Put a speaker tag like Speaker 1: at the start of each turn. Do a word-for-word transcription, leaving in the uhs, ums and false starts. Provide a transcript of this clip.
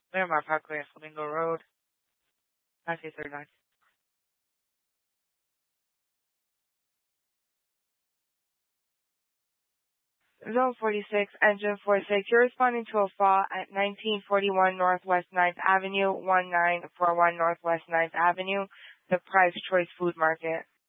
Speaker 1: Miramar Parkway, Flamingo Road, nineteen thirty-nine. Zone forty-six, Engine forty-six. You're responding to a fall at nineteen forty-one Northwest ninth Avenue, one nine four one Northwest ninth Avenue, the Price Choice Food Market.